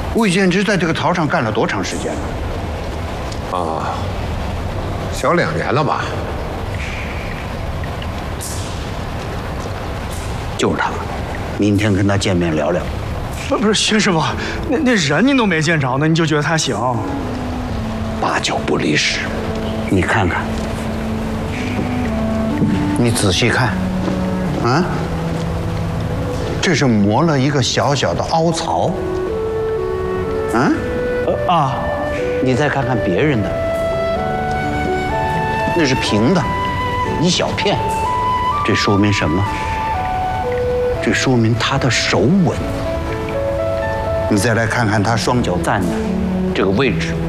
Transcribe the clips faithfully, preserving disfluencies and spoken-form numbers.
魏建之在这个陶上干了多长时间了？ 啊，小两年了吧？ 就是他，明天跟他见面聊聊。 不不是薛师傅，那那人您都没见着呢，你就觉得他行？ 八九不离十，你看看，你仔细看，啊，这是磨了一个小小的凹槽，啊， 呃啊， 你再看看别人的，那是平的，一小片，这说明什么？这说明他的手稳。你再来看看他双脚站的这个位置。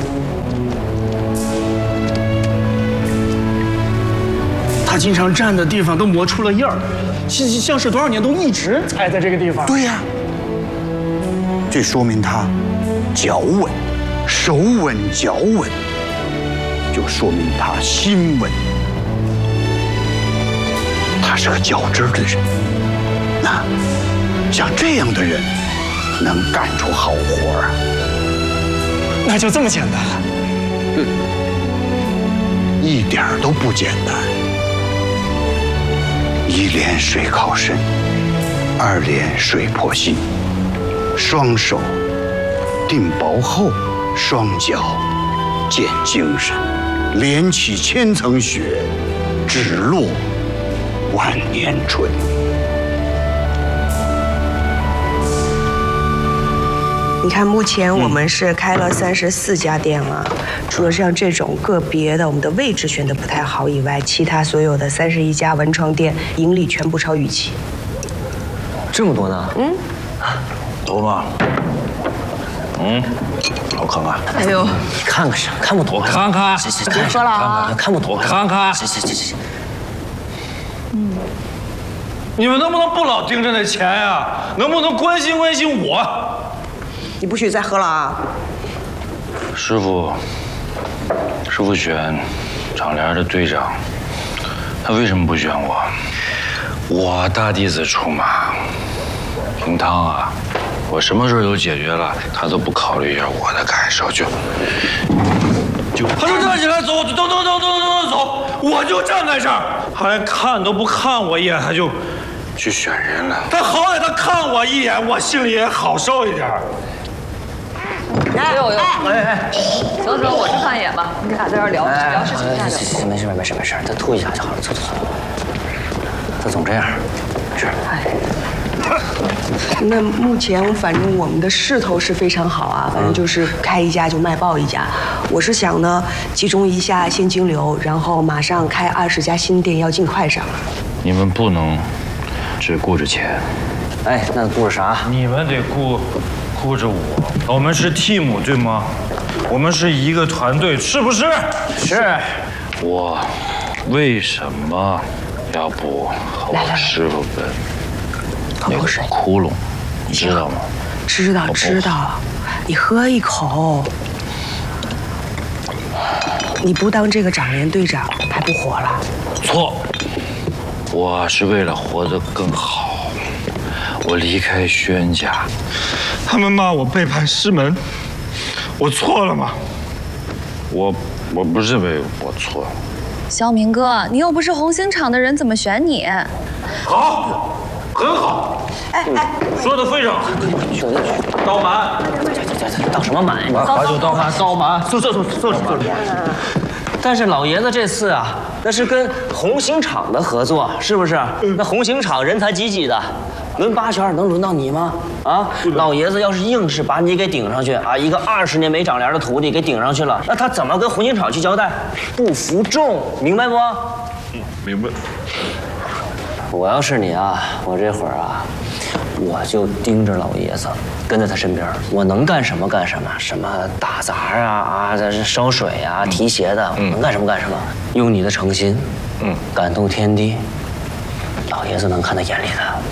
他经常站的地方都磨出了印儿，像像是多少年都一直踩在这个地方。 对呀，这说明他脚稳，手稳脚稳，就说明他心稳。他是个较真儿的人，那像这样的人能干出好活儿啊？ 那就这么简单？ 嗯，一点儿都不简单。一连水靠身，二连水破心，双手定薄厚，双脚见精神，连起千层雪，只落万年春。 你看，目前我们是开了三十四家店了，除了像这种个别的我们的位置选的不太好以外，其他所有的三十一家文创店盈利全部超预期。 这么多呢？嗯， 多吗？嗯，我看看。 哎呦，你看看啥？看不懂。 我看看。 行行， 别喝了啊！ 看不懂。 我看看。 行行行行。 嗯。你们能不能不老盯着那钱呀？能不能关心关心我？ 你不许再喝了啊！ 师傅，师傅选长联的队长，他为什么不选我？我大弟子出马，平汤啊，我什么事都解决了，他都不考虑一下我的感受，就就他说站起来走，走走走走走走走，我就站在这儿，他连看都不看我一眼，他就去选人了。他好歹他看我一眼，我心里也好受一点。 哎呦呦！哎哎，行行，我去看一眼吧。你俩在这聊聊事情，下去。 行行，没事没事没事，再吐一下就好了。走走走。他总这样，没事。哎。 那目前反正我们的势头是非常好啊，反正就是开一家就卖爆一家。我是想呢，集中一下现金流，然后马上开二十家新店，要尽快上。 你们不能只顾着钱。 哎，那顾着啥？ 你们得顾。顾着我，我们是 team 对吗？我们是一个团队，是不是？ 是。 我为什么要不和我师傅跟那个窟窿？你知道吗？ 知道知道，你喝一口。你不当这个长联队长，还不活了？ 错，我是为了活得更好。我离开宣家，他们骂我背叛师门，我错了吗？我我不认为我错了。 肖明哥，你又不是红星厂的人，怎么选你？ 好，很好。哎哎，说的非常好。倒满， 倒什么满？ 把酒倒满，倒满。 坐坐坐坐坐。但是老爷子这次啊，那是跟红星厂的合作，是不是？那红星厂人才济济的。轮八圈能轮到你吗？啊，老爷子要是硬是把你给顶上去啊，一个二十年没长脸的徒弟给顶上去了，那他怎么跟红星厂去交代？不服众，明白不？ 嗯，明白。 我要是你啊，我这会儿啊，我就盯着老爷子，跟在他身边，我能干什么干什么，什么打杂啊啊，这是烧水啊、提鞋的，我能干什么干什么，用你的诚心，嗯，感动天地，老爷子能看在眼里的。